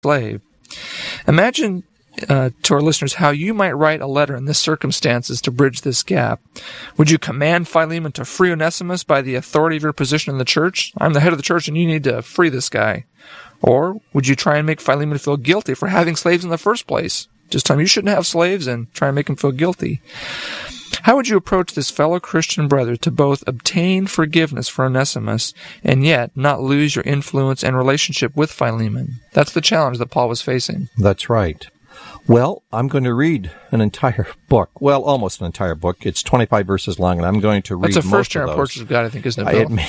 slave. Imagine to our listeners how you might write a letter in this circumstances to bridge this gap. Would you command Philemon to free Onesimus by the authority of your position in the church? I'm the head of the church and you need to free this guy. Or would you try and make Philemon feel guilty for having slaves in the first place? Just tell him you shouldn't have slaves and try and make him feel guilty. How would you approach this fellow Christian brother to both obtain forgiveness for Onesimus and yet not lose your influence and relationship with Philemon? That's the challenge that Paul was facing. That's right. Well, I'm going to read an entire book. Well, almost an entire book. It's 25 verses long, and I'm going to read most of those. That's a first year on Portraits of God, I think, isn't it, Bill?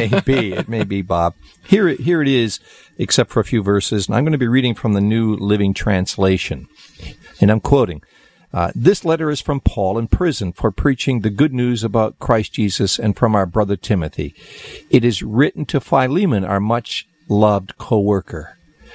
It may be, Bob. Here it is, except for a few verses, and I'm going to be reading from the New Living Translation. And I'm quoting, this letter is from Paul in prison for preaching the good news about Christ Jesus and from our brother Timothy. It is written to Philemon, our much-loved co-worker.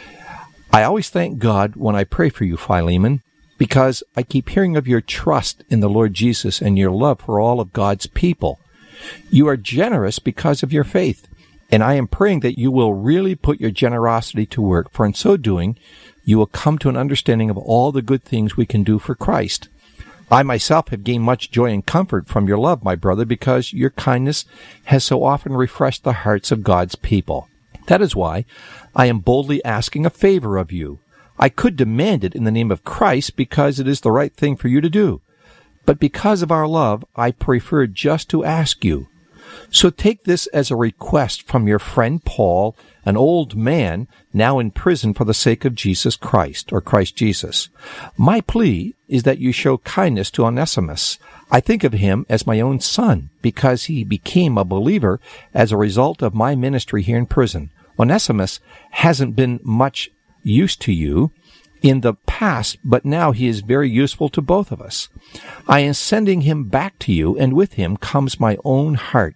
I always thank God when I pray for you, Philemon, because I keep hearing of your trust in the Lord Jesus and your love for all of God's people. You are generous because of your faith, and I am praying that you will really put your generosity to work, for in so doing, you will come to an understanding of all the good things we can do for Christ. I myself have gained much joy and comfort from your love, my brother, because your kindness has so often refreshed the hearts of God's people. That is why I am boldly asking a favor of you. I could demand it in the name of Christ because it is the right thing for you to do. But because of our love, I prefer just to ask you. So take this as a request from your friend Paul, an old man now in prison for the sake of Jesus Christ, or Christ Jesus. My plea is that you show kindness to Onesimus. I think of him as my own son because he became a believer as a result of my ministry here in prison. Onesimus hasn't been much use to you in the past, but now he is very useful to both of us. I am sending him back to you, and with him comes my own heart.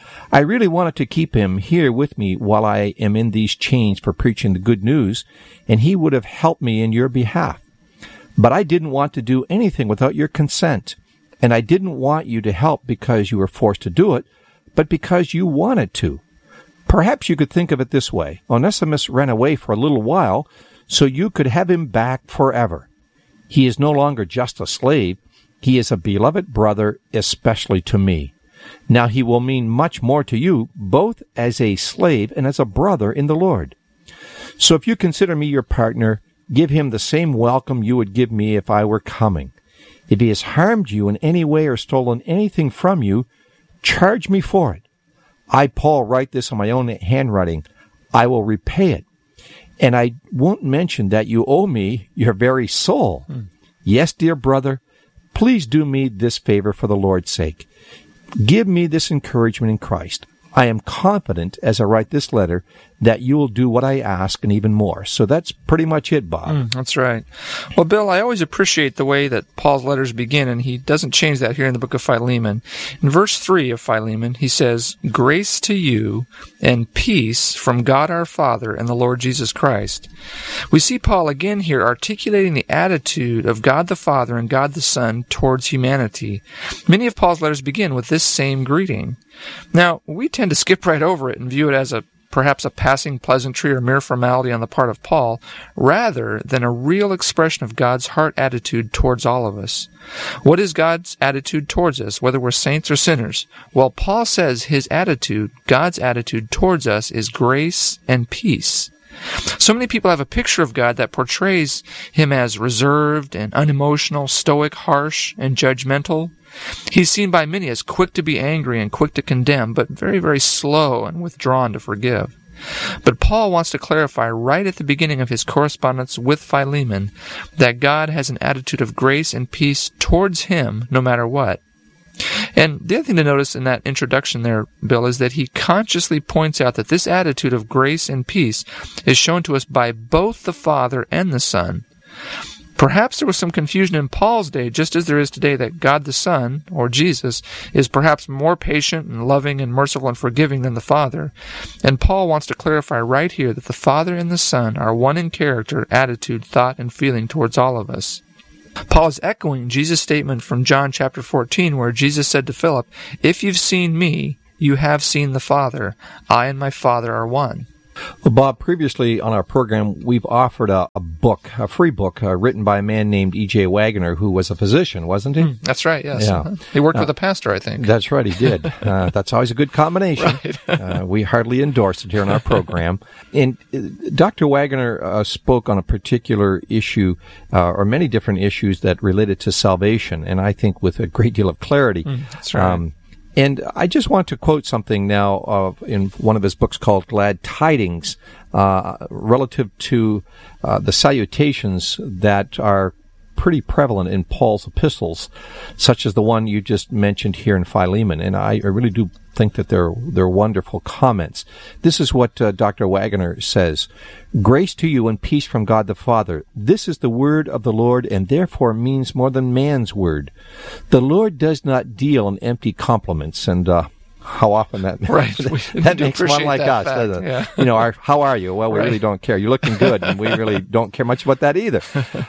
I really wanted to keep him here with me while I am in these chains for preaching the good news, and he would have helped me in your behalf. But I didn't want to do anything without your consent, and I didn't want you to help because you were forced to do it, but because you wanted to. Perhaps you could think of it this way. Onesimus ran away for a little while, so you could have him back forever. He is no longer just a slave. He is a beloved brother, especially to me. Now he will mean much more to you, both as a slave and as a brother in the Lord. So if you consider me your partner, give him the same welcome you would give me if I were coming. If he has harmed you in any way or stolen anything from you, charge me for it. I, Paul, write this in my own handwriting. I will repay it. And I won't mention that you owe me your very soul. Yes, dear brother, please do me this favor for the Lord's sake. Give me this encouragement in Christ. I am confident, as I write this letter, that you will do what I ask and even more. So that's pretty much it, Bob. That's right. Well, Bill, I always appreciate the way that Paul's letters begin, and he doesn't change that here in the book of Philemon. In verse 3 of Philemon, he says, "Grace to you and peace from God our Father and the Lord Jesus Christ." We see Paul again here articulating the attitude of God the Father and God the Son towards humanity. Many of Paul's letters begin with this same greeting. Now, we tend to skip right over it and view it as perhaps a passing pleasantry or mere formality on the part of Paul, rather than a real expression of God's heart attitude towards all of us. What is God's attitude towards us, whether we're saints or sinners? Well, Paul says his attitude, God's attitude towards us, is grace and peace. So many people have a picture of God that portrays him as reserved and unemotional, stoic, harsh, and judgmental. He's seen by many as quick to be angry and quick to condemn, but very, very slow and withdrawn to forgive. But Paul wants to clarify right at the beginning of his correspondence with Philemon that God has an attitude of grace and peace towards him no matter what. And the other thing to notice in that introduction there, Bill, is that he consciously points out that this attitude of grace and peace is shown to us by both the Father and the Son. Perhaps there was some confusion in Paul's day, just as there is today, that God the Son, or Jesus, is perhaps more patient and loving and merciful and forgiving than the Father. And Paul wants to clarify right here that the Father and the Son are one in character, attitude, thought, and feeling towards all of us. Paul is echoing Jesus' statement from John chapter 14, where Jesus said to Philip, "If you've seen me, you have seen the Father. I and my Father are one." Well, Bob, previously on our program, we've offered a free book, written by a man named E.J. Waggoner, who was a physician, wasn't he? That's right, yes. Yeah. He worked with a pastor, I think. That's right, he did. That's always a good combination. Right. We hardly endorse it here on our program. And Dr. Waggoner spoke on a particular issue, or many different issues that related to salvation, and I think with a great deal of clarity. That's right. And I just want to quote something now in one of his books called Glad Tidings, relative to the salutations that are pretty prevalent in Paul's epistles, such as the one you just mentioned here in Philemon. And I really do think that they're wonderful comments. This is what Dr. Waggoner says. Grace to you and peace from God the Father. This is the word of the Lord, and therefore means more than man's word. The Lord does not deal in empty compliments, and how often that that makes one like us, doesn't it? Yeah. You know, how are you? Well, we really don't care. You're looking good, and we really don't care much about that either.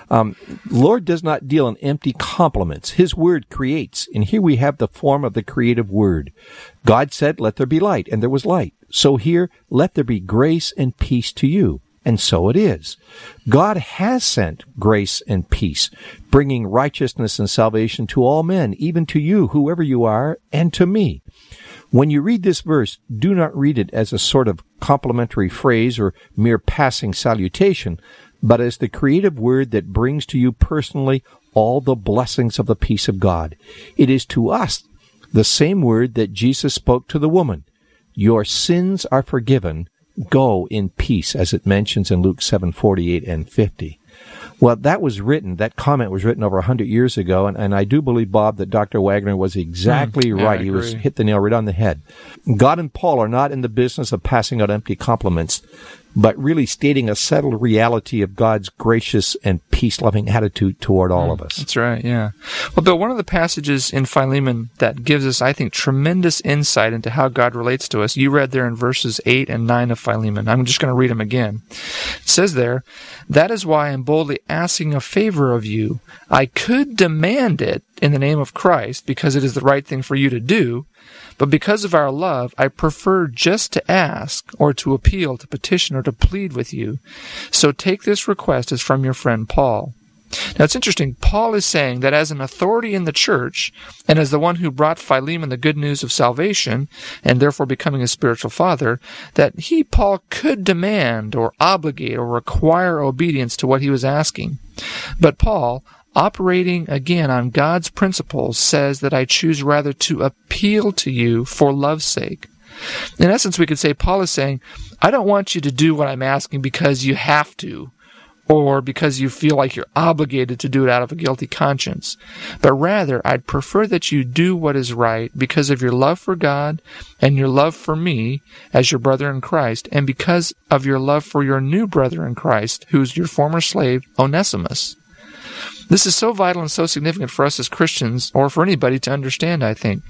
Lord does not deal in empty compliments. His word creates, and here we have the form of the creative word. God said, "Let there be light," and there was light. So here, let there be grace and peace to you. And so it is. God has sent grace and peace, bringing righteousness and salvation to all men, even to you, whoever you are, and to me. When you read this verse, do not read it as a sort of complimentary phrase or mere passing salutation, but as the creative word that brings to you personally all the blessings of the peace of God. It is to us the same word that Jesus spoke to the woman. Your sins are forgiven. Go in peace, as it mentions in Luke 7:48 and 50. Well, that comment was written over 100 years ago, and I do believe, Bob, that Dr. Waggoner was exactly right. He was hit the nail right on the head. God and Paul are not in the business of passing out empty compliments, but really stating a settled reality of God's gracious and peace-loving attitude toward all of us. That's right, yeah. Well, Bill, one of the passages in Philemon that gives us, I think, tremendous insight into how God relates to us, you read there in verses 8 and 9 of Philemon. I'm just going to read them again. It says there, "That is why I am boldly asking a favor of you. I could demand it in the name of Christ, because it is the right thing for you to do, but because of our love, I prefer just to ask or to appeal, to petition or to plead with you. So take this request as from your friend Paul." Now it's interesting. Paul is saying that as an authority in the church, and as the one who brought Philemon the good news of salvation, and therefore becoming his spiritual father, that Paul, could demand or obligate or require obedience to what he was asking. But Paul, operating again on God's principles, says that I choose rather to appeal to you for love's sake. In essence, we could say Paul is saying, I don't want you to do what I'm asking because you have to, or because you feel like you're obligated to do it out of a guilty conscience, but rather I'd prefer that you do what is right because of your love for God and your love for me as your brother in Christ, and because of your love for your new brother in Christ, who's your former slave, Onesimus. This is so vital and so significant for us as Christians, or for anybody to understand, I think.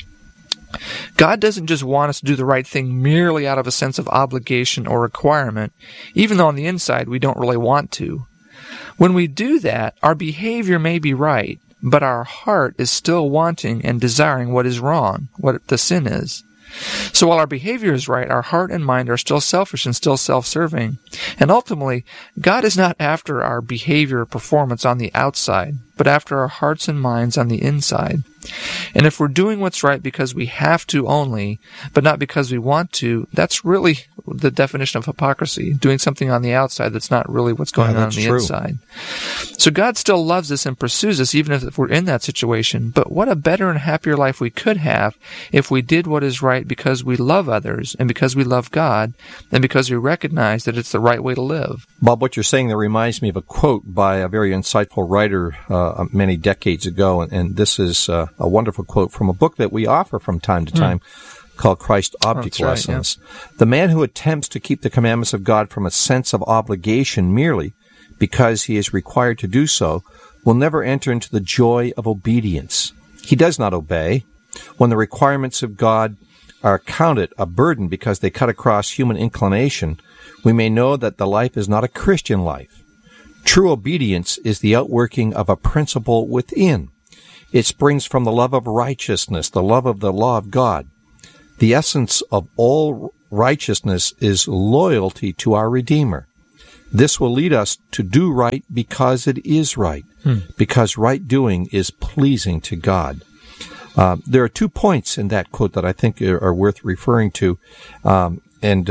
God doesn't just want us to do the right thing merely out of a sense of obligation or requirement, even though on the inside we don't really want to. When we do that, our behavior may be right, but our heart is still wanting and desiring what is wrong, what the sin is. So while our behavior is right, our heart and mind are still selfish and still self-serving. And ultimately, God is not after our behavior or performance on the outside, but after our hearts and minds on the inside. And if we're doing what's right because we have to only, but not because we want to, that's really the definition of hypocrisy, doing something on the outside that's not really what's going on the inside. So God still loves us and pursues us even if we're in that situation, but what a better and happier life we could have if we did what is right because we love others and because we love God and because we recognize that it's the right way to live. Bob, what you're saying there reminds me of a quote by a very insightful writer many decades ago, and this is a wonderful quote from a book that we offer from time to time called Christ Object Lessons. Right, yeah. The man who attempts to keep the commandments of God from a sense of obligation merely because he is required to do so will never enter into the joy of obedience. He does not obey. When the requirements of God are counted a burden because they cut across human inclination, we may know that the life is not a Christian life. True obedience is the outworking of a principle within. It springs from the love of righteousness, the love of the law of God. The essence of all righteousness is loyalty to our Redeemer. This will lead us to do right because it is right, because right doing is pleasing to God. There are 2 points in that quote that I think are worth referring to, and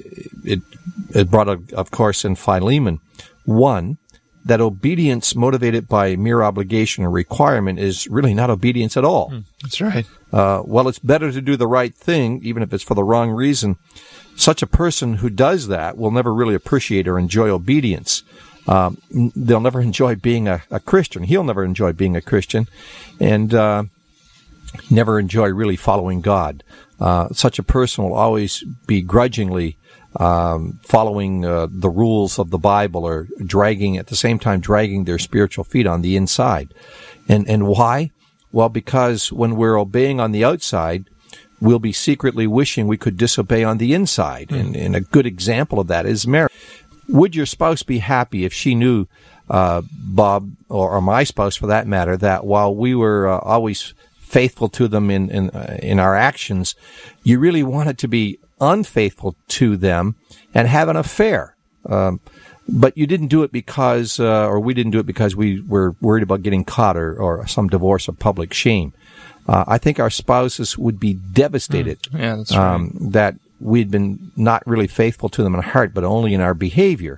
it brought up, of course, in Philemon. One, that obedience motivated by mere obligation or requirement is really not obedience at all. That's right. Well, it's better to do the right thing, even if it's for the wrong reason. Such a person who does that will never really appreciate or enjoy obedience. They'll never enjoy being a Christian. He'll never enjoy being a Christian, and never enjoy really following God. Such a person will always begrudgingly following the rules of the Bible, or at the same time dragging their spiritual feet on the inside. And why? Well, because when we're obeying on the outside, we'll be secretly wishing we could disobey on the inside. And a good example of that is marriage. Would your spouse be happy if she knew, Bob, or my spouse for that matter, that while we were always faithful to them in our actions, you really wanted to be unfaithful to them and have an affair? But you didn't do it because, or we didn't do it because we were worried about getting caught or some divorce or public shame. I think our spouses would be devastated that's right. that we'd been not really faithful to them in heart, but only in our behavior.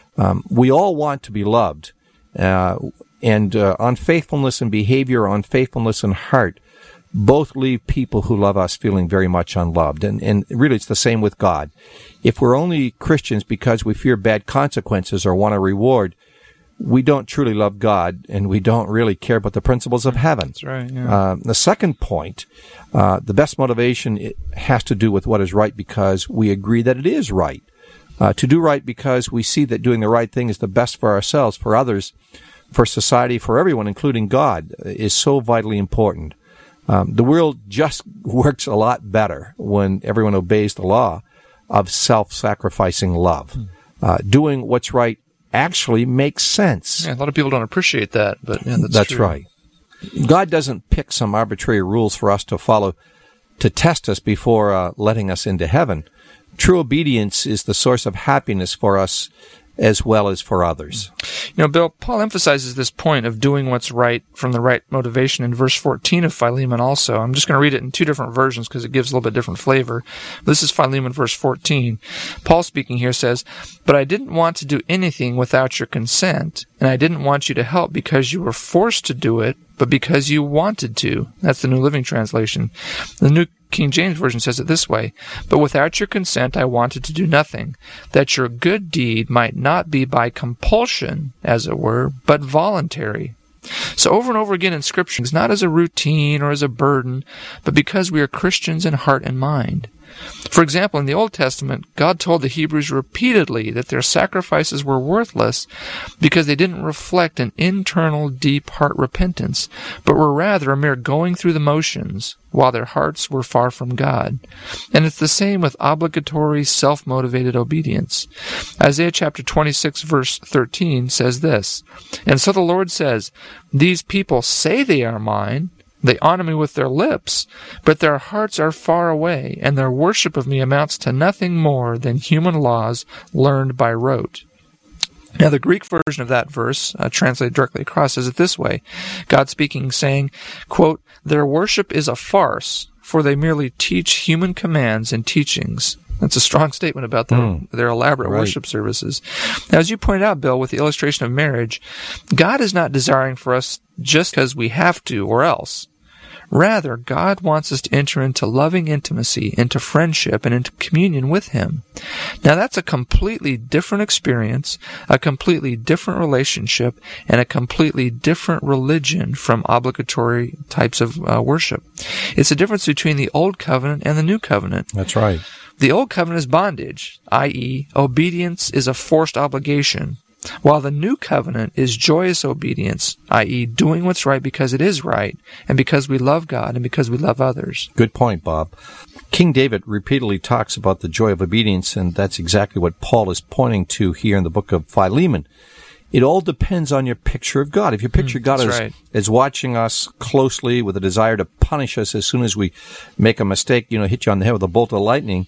We all want to be loved, and unfaithfulness in behavior or unfaithfulness in heart both leave people who love us feeling very much unloved. And really, it's the same with God. If we're only Christians because we fear bad consequences or want a reward, we don't truly love God, and we don't really care about the principles of heaven. That's right. Yeah. The second point, the best motivation, it has to do with what is right because we agree that it is right. To do right because we see that doing the right thing is the best for ourselves, for others, for society, for everyone, including God, is so vitally important. The world just works a lot better when everyone obeys the law of self-sacrificing love. Doing what's right actually makes sense. Yeah, a lot of people don't appreciate that, but yeah, that's true. Right. God doesn't pick some arbitrary rules for us to follow to test us before letting us into heaven. True obedience is the source of happiness for us as well as for others. You know, Bill, Paul emphasizes this point of doing what's right from the right motivation in verse 14 of Philemon also. I'm just going to read it in 2 different versions because it gives a little bit different flavor. This is Philemon verse 14. Paul speaking here says, "But I didn't want to do anything without your consent, and I didn't want you to help because you were forced to do it, but because you wanted to." That's the New Living Translation. The New King James Version says it this way, "But without your consent I wanted to do nothing, that your good deed might not be by compulsion, as it were, but voluntary." So over and over again in Scripture, it's not as a routine or as a burden, but because we are Christians in heart and mind. For example, in the Old Testament, God told the Hebrews repeatedly that their sacrifices were worthless because they didn't reflect an internal, deep heart repentance, but were rather a mere going through the motions while their hearts were far from God. And it's the same with obligatory, self-motivated obedience. Isaiah chapter 26, verse 13 says this, "And so the Lord says, these people say they are mine, they honor me with their lips, but their hearts are far away, and their worship of me amounts to nothing more than human laws learned by rote." Now, the Greek version of that verse, translated directly across, says it this way. God speaking, saying, quote, "Their worship is a farce, for they merely teach human commands and teachings." That's a strong statement about their elaborate worship services. Now, as you pointed out, Bill, with the illustration of marriage, God is not desiring for us just because we have to or else. Rather, God wants us to enter into loving intimacy, into friendship, and into communion with Him. Now, that's a completely different experience, a completely different relationship, and a completely different religion from obligatory types of worship. It's the difference between the Old Covenant and the New Covenant. That's right. The Old Covenant is bondage, i.e., obedience is a forced obligation, while the New Covenant is joyous obedience, i.e., doing what's right because it is right, and because we love God and because we love others. Good point, Bob. King David repeatedly talks about the joy of obedience, and that's exactly what Paul is pointing to here in the book of Philemon. It all depends on your picture of God. If you picture God as watching us closely with a desire to punish us as soon as we make a mistake, hit you on the head with a bolt of lightning,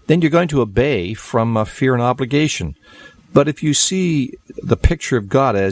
then you're going to obey from fear and obligation. But if you see the picture of God as